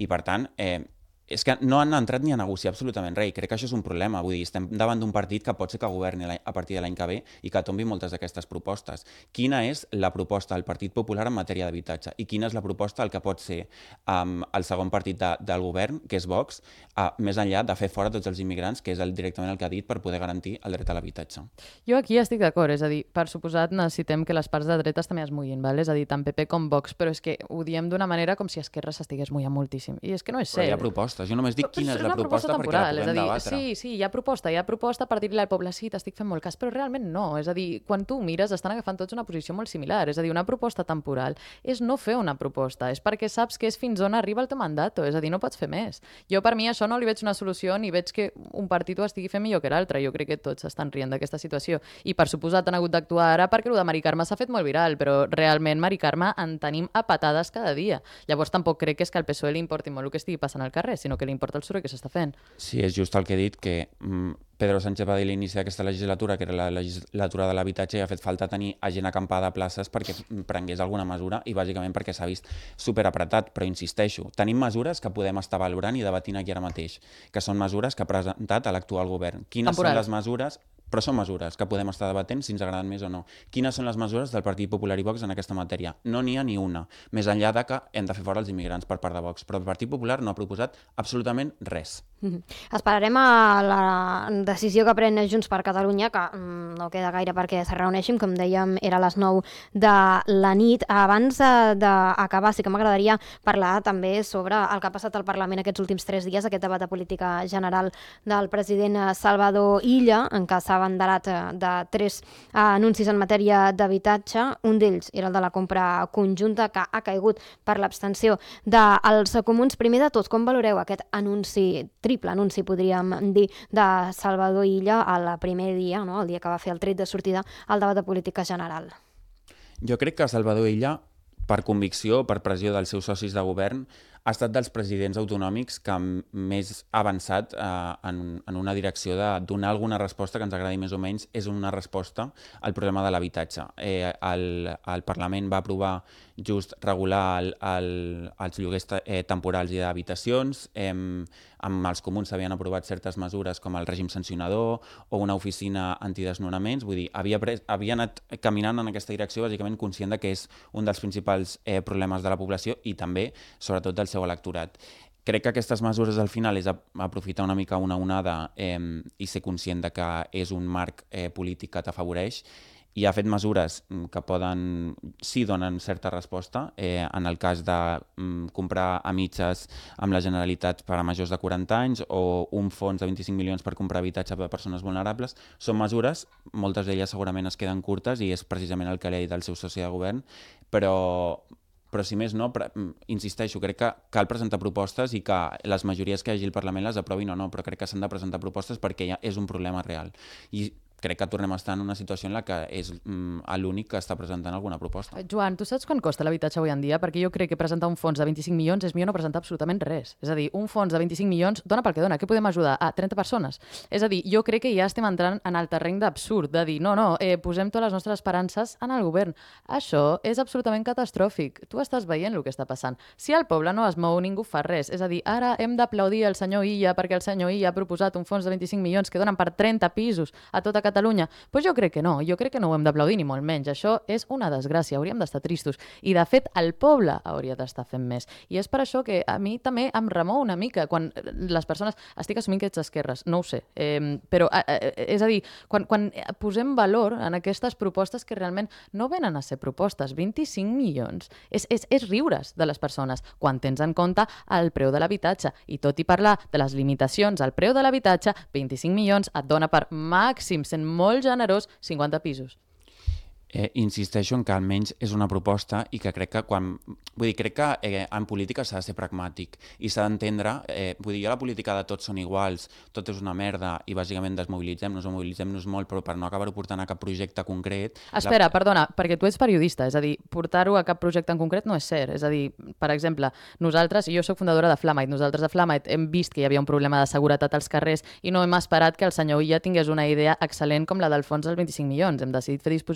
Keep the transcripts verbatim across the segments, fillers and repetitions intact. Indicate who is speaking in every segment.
Speaker 1: I per tant, eh, és que no han entrat ni a negociar absolutament res, i crec que això és un problema. Vull dir, estem davant d'un partit que pot ser que governi a partir de l'any que ve i que tombi moltes d'aquestes propostes. Quina és la proposta del Partit Popular en matèria d'habitatge? I quina és la proposta del que pot ser um, el segon partit de, del govern, que és Vox, uh, més enllà de fer fora tots els immigrants, que és el, directament el que ha dit, per poder garantir el dret a l'habitatge?
Speaker 2: Jo aquí estic d'acord, és a dir, per suposat necessitem que les parts de dretes també es mullin, val? És a dir, tant P P com Vox, però és que ho diem d'una manera com si Esquerra s'estigués mullant moltíssim. I és que no és cert.
Speaker 1: Però hi ha propostes. Jo només dic
Speaker 2: però,
Speaker 1: quina
Speaker 2: però
Speaker 1: és la proposta, proposta perquè la puguem
Speaker 2: és a dir,
Speaker 1: debatre.
Speaker 2: Sí, sí, hi ha proposta, hi ha proposta per dir-li al poble, sí, t'estic fent molt cas, però realment no. És a dir, quan tu mires, estan agafant tots una posició molt similar. És a dir, una proposta temporal és no fer una proposta, és perquè saps que és fins on arriba el teu mandat, és a dir, no pots fer més. Jo, per mi, això no li veig una solució ni veig que un partit ho estigui fent millor que l'altre. Jo crec que tots estan rient d'aquesta situació. I per suposat han hagut d'actuar ara perquè el de Mari Carme s'ha fet molt viral, però realment Mari Carme en tenim a patades cada dia. Llavors tampoc crec que és que al P S O E li importi molt el que estigui passant al carrer, sinó que li importa el soroll que s'està fent.
Speaker 1: Sí, és just el que he dit, que mm, Pedro Sánchez va dir a l'inici d'aquesta legislatura, que era la legislatura de l'habitatge, i ha fet falta tenir a gent acampada a places perquè prengués alguna mesura, i bàsicament perquè s'ha vist superapretat. Però insisteixo, tenim mesures que podem estar valorant i debatint aquí ara mateix, que són mesures que ha presentat l'actual govern. Quines
Speaker 2: Temporal.
Speaker 1: són les mesures... Però són mesures que podem estar debatent si ens agraden més o no. Quines són les mesures del Partit Popular i Vox en aquesta matèria? No n'hi ha ni una, més enllà de que hem de fer fora els immigrants per part de Vox. Però el Partit Popular no ha proposat absolutament res.
Speaker 3: Mm-hmm. Esperarem a la decisió que pren Junts per Catalunya, que mm, no queda gaire perquè se reuneixin, com dèiem, era a les nou de la nit. Abans d'acabar, sí que m'agradaria parlar també sobre el que ha passat al Parlament aquests últims tres dies, aquest debat de política general del president Salvador Illa, en què s'ha abanderat de tres anuncis en matèria d'habitatge. Un d'ells era el de la compra conjunta, que ha caigut per l'abstenció dels comuns. Primer de tot, com valoreu aquest anunci, triple anunci, podríem dir, de Salvador Illa al primer dia, no? El dia que va fer el tret de sortida al debat de política general?
Speaker 1: Jo crec que Salvador Illa, per convicció, per pressió dels seus socis de govern, ha estat dels presidents autonòmics que més ha avançat eh, en, en una direcció de donar alguna resposta que ens agradi més o menys. És una resposta al problema de l'habitatge. Eh, el, el Parlament va aprovar just regular el, el, els lloguers eh, temporals i d'habitacions. Eh, amb els comuns s'havien aprovat certes mesures com el règim sancionador o una oficina antidesnonaments. Vull dir, havia, pres, havia anat caminant en aquesta direcció bàsicament conscient de que és un dels principals eh, problemes de la població i també, sobretot, del seu electorat. Crec que aquestes mesures al final és aprofitar una mica una onada eh, i ser conscient de que és un marc eh, polític que t'afavoreix, i ha fet mesures que poden, sí, donen certa resposta. Eh, en el cas de mm, comprar a mitges amb la Generalitat per a majors de quaranta anys o un fons de vint-i-cinc milions per comprar habitatge per a persones vulnerables, són mesures, moltes d'elles segurament es queden curtes i és precisament el que li ha dit el seu soci de govern, però... Però si més no, pre insisteixo, crec que cal presentar propostes i que les majories que hi hagi al Parlament les aprovin o no, però crec que s'han de presentar propostes perquè ja és un problema real. I crec que tornem a estar en una situació en la que és mm, l'únic que està presentant alguna proposta.
Speaker 2: Joan, tu saps quan costa l'habitatge avui en dia? Perquè jo crec que presentar un fons de vint-i-cinc milions és millor no presentar absolutament res. És a dir, un fons de vint-i-cinc milions dona pel que dona. Què podem ajudar? A trenta persones. És a dir, jo crec que ja estem entrant en el terreny d'absurd, de dir, no, no, eh, posem totes les nostres esperances en el govern. Això és absolutament catastròfic. Tu estàs veient el que està passant. Si el poble no es mou, ningú fa res. És a dir, ara hem d'aplaudir el senyor Illa perquè el senyor Illa ha proposat un fons de vint-i-cinc milions que donen per trenta pisos a tota Catalunya. Pues jo crec que no, jo crec que no ho hem d'aplaudir ni molt menys. Això és una desgràcia, hauríem d'estar tristos. I de fet, el poble hauria d'estar fent més. I és per això que a mi també em remou una mica quan les persones... Estic assumint que ets d'esquerres, no ho sé. Eh, però, eh, és a dir, quan, quan posem valor en aquestes propostes que realment no venen a ser propostes, vint-i-cinc milions, és, és, és riure's de les persones quan tens en compte el preu de l'habitatge. I tot i parlar de les limitacions al preu de l'habitatge, vint-i-cinc milions et dona per màxim, sent molt generós, cinquanta pisos.
Speaker 1: Eh, insisteixo en que almenys és una proposta i que crec que quan... Vull dir, crec que eh, en política s'ha de ser pragmàtic i s'ha d'entendre... Eh, vull dir, jo la política de tots són iguals, tot és una merda i bàsicament desmobilitzem-nos o mobilitzem-nos molt, però per no acabar-ho portant a cap projecte concret...
Speaker 2: Espera,
Speaker 1: la...
Speaker 2: perdona, perquè tu ets periodista, és a dir, portar-ho a cap projecte en concret no és cert. És a dir, per exemple, nosaltres, jo soc fundadora de Flamite, nosaltres de Flamite hem vist que hi havia un problema de seguretat als carrers i no hem esperat que el senyor Illa tingués una idea excel·lent com la del fons dels vint-i-cinc milions. Hem decidit fer dispositius de seguretat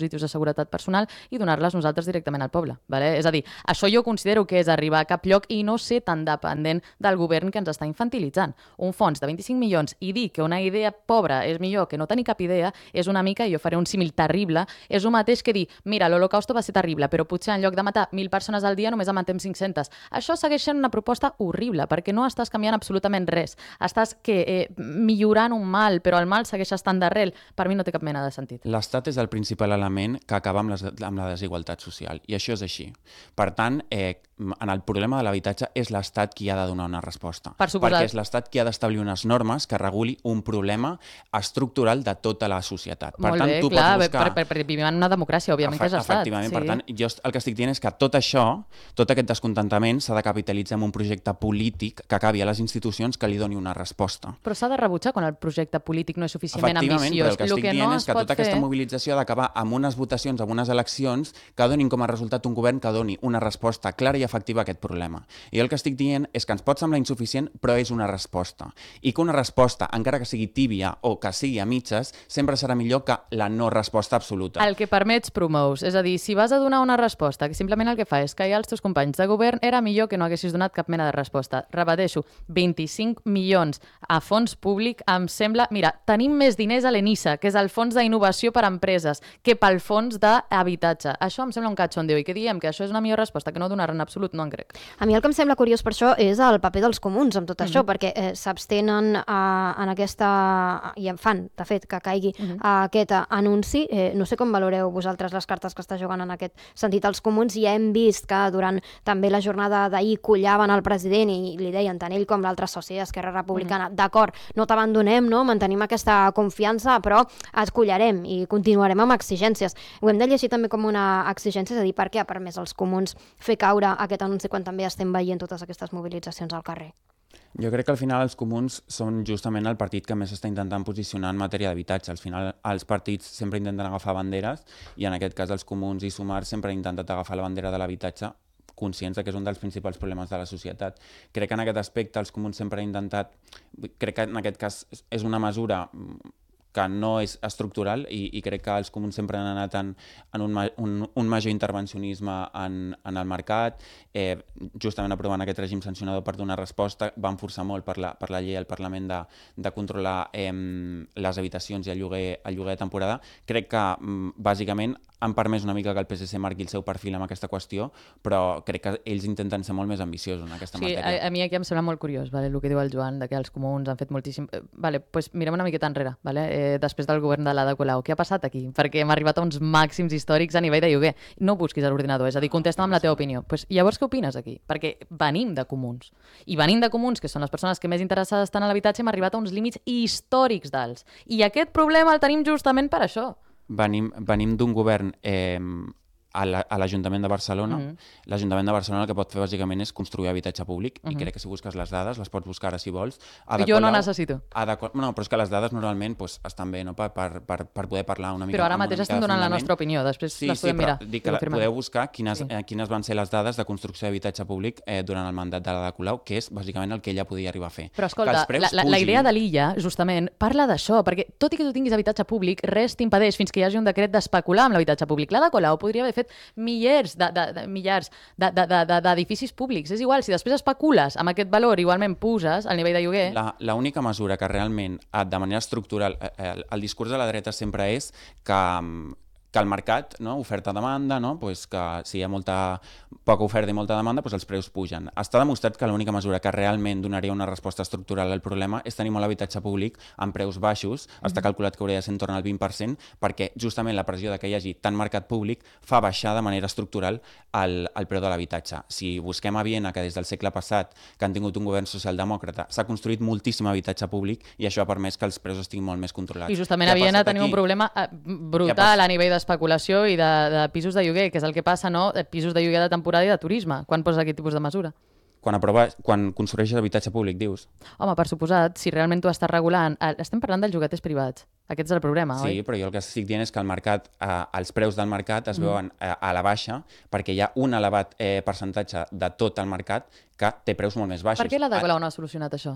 Speaker 2: seguretat personal i donar-les nosaltres directament al poble. Vale? És a dir, això jo considero que és arribar a cap lloc i no ser tan dependent del govern que ens està infantilitzant. Un fons de vint-i-cinc milions i dir que una idea pobra és millor que no tenir cap idea és una mica, jo faré un símil terrible, és el mateix que dir, mira, l'Holocausto va ser terrible, però potser en lloc de matar mil persones al dia només en matem cinc-centes. Això segueix sent una proposta horrible, perquè no estàs canviant absolutament res. Estàs que, eh, millorant un mal, però el mal segueix estant d'arrel. Per mi no té cap mena de sentit.
Speaker 1: L'Estat és el principal element que acaba amb, les, amb la desigualtat social, i això és així. Per tant, eh, en el problema de l'habitatge és l'Estat qui ha de donar una resposta.
Speaker 2: Per suposat.
Speaker 1: Perquè és l'Estat qui ha d'establir unes normes que reguli un problema estructural de tota la societat. Per
Speaker 2: Molt
Speaker 1: tant,
Speaker 2: bé,
Speaker 1: tu
Speaker 2: clar,
Speaker 1: pots buscar...
Speaker 2: per, per, per vivim en una democràcia, òbviament que és Estat.
Speaker 1: Efectivament,
Speaker 2: Sí.
Speaker 1: per tant, jo el que estic dient és que tot això, tot aquest descontentament s'ha de capitalitzar en un projecte polític que acabi a les institucions que li doni una resposta.
Speaker 2: Però s'ha de rebutjar quan el projecte polític no és suficientment
Speaker 1: Efectivament,
Speaker 2: ambiciós.
Speaker 1: però el que estic
Speaker 2: que
Speaker 1: dient
Speaker 2: no
Speaker 1: és que
Speaker 2: pot
Speaker 1: tota aquesta
Speaker 2: fer...
Speaker 1: mobilització ha d'acabar amb unes votacions, amb unes eleccions que donin com a resultat un govern que doni una resposta clara i efectiva a aquest problema. I el que estic dient és que ens pot semblar insuficient, però és una resposta. I que una resposta, encara que sigui tíbia o que sigui a mitges, sempre serà millor que la no resposta absoluta.
Speaker 2: El que permets promous. És a dir, si vas a donar una resposta que simplement el que fa és callar els teus companys de govern, era millor que no haguessis donat cap mena de resposta. Repeteixo, vint-i-cinc milions a fons públic em sembla... Mira, tenim més diners a l'ENISA, que és el fons d'innovació per a empreses, que pel fons d'habitatge. Això em sembla un cachondeo i que diem que això és una millor resposta que no donar en absolut, no en crec.
Speaker 3: A mi el que em sembla curiós per això és el paper dels comuns amb tot això,
Speaker 2: Mhm.
Speaker 3: perquè eh, s'abstenen eh, en aquesta... i en fan, de fet, que caigui
Speaker 2: Mhm.
Speaker 3: eh, aquest anunci. Eh, no sé com valoreu vosaltres les cartes que està jugant en aquest sentit els comuns. Ja hem vist que durant també la jornada d'ahir collaven el president i li deien tant ell com l'altre soci d'Esquerra Republicana, d'acord, no t'abandonem, no? Mantenim aquesta confiança, però et collarem i continuarem amb exigències. Ho hem de llegir també com una exigència, és a dir, per què ha permès als comuns fer caure aquest anunci quan també estem veient totes aquestes mobilitzacions al carrer?
Speaker 1: Jo crec que al final els comuns són justament el partit que més està intentant posicionar en matèria d'habitatge. Al final els partits sempre intenten agafar banderes i en aquest cas els comuns i Sumar sempre han intentat agafar la bandera de l'habitatge conscients que és un dels principals problemes de la societat. Crec que en aquest aspecte els comuns sempre han intentat... Crec que en aquest cas és una mesura que no és estructural i, i crec que els comuns sempre han anat en, en un, un, un major intervencionisme en, en el mercat, eh, justament aprovant aquest règim sancionador per donar resposta, van forçar molt per la, per la llei al Parlament de, de controlar eh, les habitacions i el lloguer, el lloguer de temporada. Crec que, bàsicament, han permès una mica que el P S C marqui el seu perfil amb aquesta qüestió, però crec que ells intenten ser molt més ambiciosos en aquesta
Speaker 2: sí,
Speaker 1: matèria.
Speaker 2: A, a mi aquí em sembla molt curiós, vale, el que diu el Joan, de que els comuns han fet moltíssim... Eh, vale, pues mirem una miqueta enrere, vale? eh, després del govern de l'Ada Colau. Què ha passat aquí? Perquè hem arribat a uns màxims històrics a nivell de lloguer. No busquis a l'ordinador, és a dir, contesta'm amb la teva opinió. Pues, llavors, què opines aquí? Perquè venim de comuns. I venim de comuns, que són les persones que més interessades estan a l'habitatge, hem arribat a uns límits històrics d'alts. I aquest problema el tenim justament per això.
Speaker 1: Venim, venim d'un govern eh, a l'Ajuntament de Barcelona. Mm-hmm. L'Ajuntament de Barcelona el que pot fer bàsicament és construir habitatge públic, mm-hmm. i crec que si busques les dades, les pots buscar ara si vols. Ada
Speaker 2: jo
Speaker 1: Colau,
Speaker 2: no necessito.
Speaker 1: Ada, no, però és que les dades normalment pues, estan bé, no? per, per, per, per poder parlar una mica.
Speaker 2: Però ara mateix estem donant la nostra opinió, després
Speaker 1: sí,
Speaker 2: les podem
Speaker 1: sí,
Speaker 2: mirar.
Speaker 1: Sí, dic que la, podeu buscar quines,
Speaker 2: sí.
Speaker 1: eh, quines van ser les dades de construcció d'habitatge públic eh, durant el mandat de l'Ada Colau, que és bàsicament el que ella podia arribar a fer.
Speaker 2: Però escolta, la, la, la idea de l'illa, justament, parla d'això, perquè tot i que tu tinguis habitatge públic, res t'impedeix fins que hi hagi un decret d'especular amb l'habitatge públic. L'Ada Colau podria haver fet millers de, de, de, millars d'edificis públics. És igual, si després especules amb aquest valor, igualment puges al nivell de lloguer...
Speaker 1: L'única mesura que realment, de manera estructural, el, el discurs de la dreta sempre és que... que el mercat, no? Oferta-demanda, no? Pues que si hi ha molta, poca oferta i molta demanda, pues els preus pugen. Està demostrat que l'única mesura que realment donaria una resposta estructural al problema és tenir molt habitatge públic amb preus baixos, mm-hmm. està calculat que hauria de ser en torn al vint per cent, perquè justament la pressió de que hi hagi tant mercat públic fa baixar de manera estructural el, el preu de l'habitatge. Si busquem a Viena, que des del segle passat, que han tingut un govern socialdemòcrata, s'ha construït moltíssim habitatge públic i això ha permès que els preus estiguin molt més controlats.
Speaker 2: I justament a Viena tenim un problema brutal a nivell d'especulació i de, de pisos de lloguer, que és el que passa, no? Pisos de lloguer de temporada i de turisme. Quan poses aquest tipus de mesura?
Speaker 1: Quan, aproves, quan construeixes habitatge públic, dius?
Speaker 2: Home, per suposat, si realment tu estàs regulant... Estem parlant dels llogaters privats. Aquest és el problema,
Speaker 1: sí,
Speaker 2: oi?
Speaker 1: Sí, però jo el que estic dient és que el mercat, eh, els preus del mercat es veuen eh, a la baixa perquè hi ha un elevat eh, percentatge de tot el mercat que té preus molt més baixos.
Speaker 2: Per què l'Ada Colau no ha solucionat això?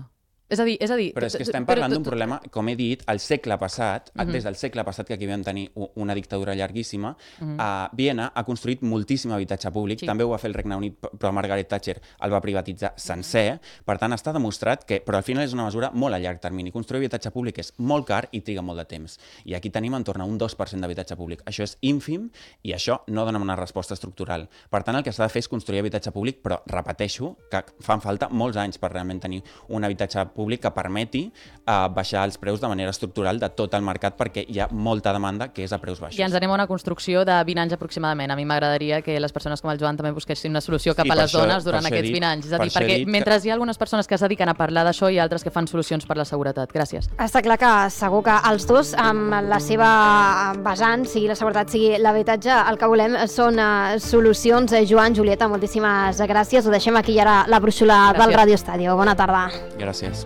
Speaker 2: És a dir, és a dir...
Speaker 1: Però és que estem parlant d'un problema, com he dit, al segle passat, uh-huh. des del segle passat, que aquí vam tenir una dictadura llarguíssima, uh-huh. a Viena ha construït moltíssim habitatge públic, sí. també ho va fer el Regne Unit, però Margaret Thatcher el va privatitzar sencer, per tant està demostrat que, però al final és una mesura molt a llarg termini. Construir habitatge públic és molt car i triga molt de temps. I aquí tenim en torn a un dos per cent d'habitatge públic. Això és ínfim i això no dona una resposta estructural. Per tant, el que s'ha de fer és construir habitatge públic, però repeteixo que fan falta molts anys per realment tenir un habitatge públic que permeti uh, baixar els preus de manera estructural de tot el mercat, perquè hi ha molta demanda que és a preus baixos.
Speaker 2: I ens anem a una construcció de vint anys aproximadament. A mi m'agradaria que les persones com el Joan també busquessin una solució cap a les
Speaker 1: això,
Speaker 2: dones durant aquests
Speaker 1: dit,
Speaker 2: vint anys. És a dir, per perquè mentre que... hi ha algunes persones que es dediquen a parlar d'això i altres que fan solucions per la seguretat. Gràcies.
Speaker 3: Està clar que segur que els dos, amb la seva vessant, sigui la seguretat, sigui l'habitatge, el que volem són uh, solucions. Joan, Julieta, moltíssimes gràcies. Ho deixem aquí ara la brúixola gràcies. Del Radio Estadio. Bona tarda.
Speaker 1: Gràcies.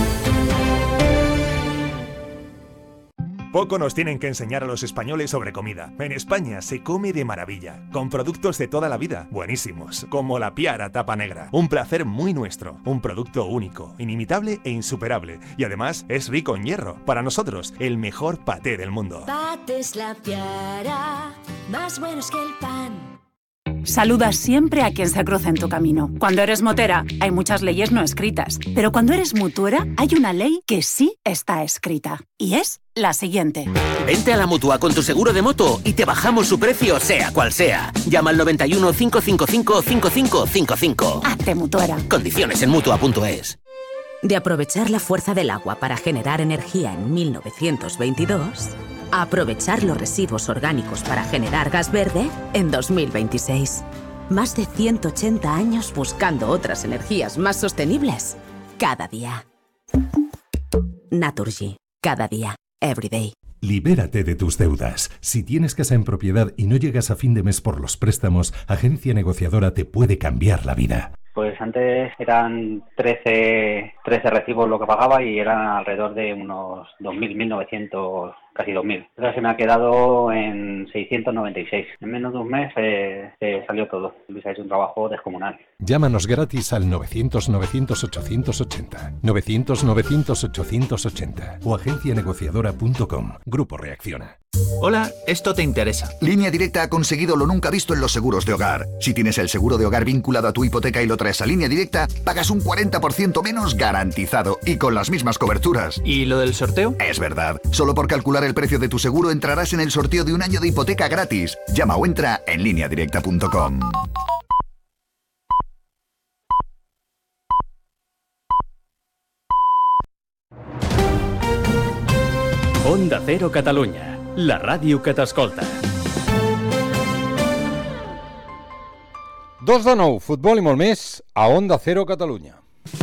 Speaker 4: Poco nos tienen que enseñar a los españoles sobre comida. En España se come de maravilla, con productos de toda la vida, buenísimos, como la Piara Tapa Negra. Un placer muy nuestro, un producto único, inimitable e insuperable. Y además es rico en hierro. Para nosotros, el mejor paté del mundo.
Speaker 5: Patés La Piara, más buenos que el pan.
Speaker 6: Saluda siempre a quien se cruza en tu camino. Cuando eres motera, hay muchas leyes no escritas. Pero cuando eres mutuera, hay una ley que sí está escrita. Y es la siguiente.
Speaker 7: Vente a la Mutua con tu seguro de moto y te bajamos su precio, sea cual sea. Llama al noventa y uno, cinco cinco cinco, cinco cinco cinco cinco.
Speaker 6: Hazte mutuera.
Speaker 7: Condiciones en mutua punto es.
Speaker 8: De aprovechar la fuerza del agua para generar energía en mil novecientos veintidós... a aprovechar los residuos orgánicos para generar gas verde en dos mil veintiséis. Más de ciento ochenta años buscando otras energías más sostenibles cada día. Naturgy. Cada día. Every day.
Speaker 9: Libérate de tus deudas. Si tienes casa en propiedad y no llegas a fin de mes por los préstamos, Agencia Negociadora te puede cambiar la vida.
Speaker 10: Pues antes eran trece, trece recibos lo que pagaba y eran alrededor de unos dos mil, mil novecientos, casi dos mil. Ahora se me ha quedado en seiscientos noventa y seis. En menos de un mes eh, eh, salió todo. Luis ha hecho un trabajo descomunal.
Speaker 9: Llámanos gratis al novecientos, novecientos, ochocientos ochenta. novecientos, novecientos, ochocientos ochenta. O agencia negociadora punto com. Grupo Reacciona.
Speaker 11: Hola, esto te interesa.
Speaker 12: Línea Directa ha conseguido lo nunca visto en los seguros de hogar. Si tienes el seguro de hogar vinculado a tu hipoteca y lo traes a Línea Directa, pagas un cuarenta por ciento menos garantizado y con las mismas coberturas.
Speaker 11: ¿Y lo del sorteo?
Speaker 12: Es verdad. Solo por calcular el precio de tu seguro entrarás en el sorteo de un año de hipoteca gratis. Llama o entra en línea directa punto com.
Speaker 13: Onda Cero Catalunya, la ràdio que t'escolta.
Speaker 14: Dos de nou, futbol i molt més a Onda Cero Catalunya.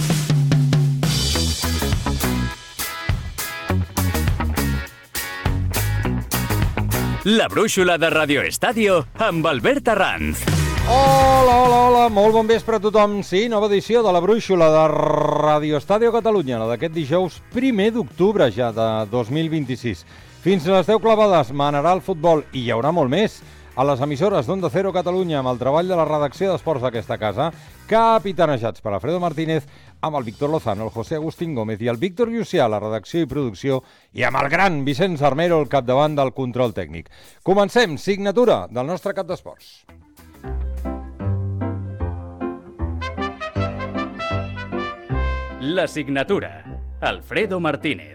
Speaker 13: La brúixola de Radio Estadio amb Albert Arranz.
Speaker 14: Hola, hola, hola, molt bon vespre a tothom. Sí, nova edició de la brúixola de Radio Estadio Catalunya, la d'aquest dijous primer d'octubre ja de dos mil vint-i-sis. Fins a les deu clavades manarà el futbol i hi haurà molt més a les emissores d'Onda Cero Catalunya amb el treball de la redacció d'esports d'aquesta casa, capitanejats per Alfredo Martínez, amb el Víctor Lozano, el José Agustín Gómez i el Víctor Llucià, la redacció i producció, i amb el gran Vicenç Armero, el capdavant del control tècnic. Comencem, signatura del nostre cap d'esports.
Speaker 13: La signatura, Alfredo Martínez.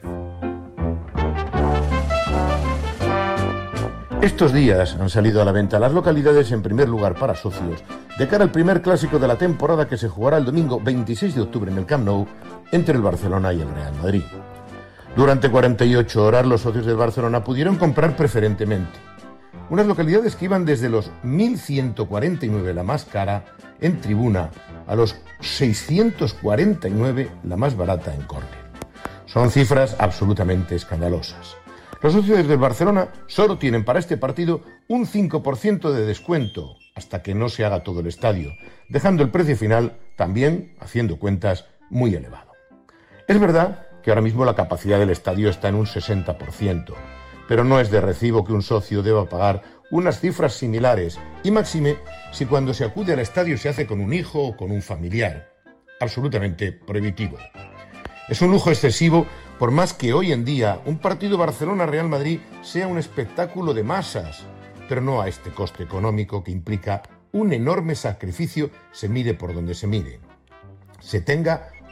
Speaker 15: Estos días han salido a la venta las localidades en primer lugar para socios de cara al primer clásico de la temporada que se jugará el domingo veintiséis de octubre en el Camp Nou entre el Barcelona y el Real Madrid. Durante cuarenta y ocho horas los socios del Barcelona pudieron comprar preferentemente unas localidades que iban desde los mil ciento cuarenta y nueve la más cara en tribuna a los seiscientos cuarenta y nueve la más barata en córner. Son cifras absolutamente escandalosas. Los socios del Barcelona solo tienen para este partido un cinco por ciento de descuento hasta que no se haga todo el estadio, dejando el precio final, también, haciendo cuentas, muy elevado. Es verdad que ahora mismo la capacidad del estadio está en un sesenta por ciento, pero no es de recibo que un socio deba pagar unas cifras similares, y máxime si cuando se acude al estadio se hace con un hijo o con un familiar. Absolutamente prohibitivo. Es un lujo excesivo, por más que hoy en día un partido Barcelona-Real Madrid sea un espectáculo de masas, pero no a este coste económico que implica un enorme sacrificio, se mire por donde se mire. Se tenga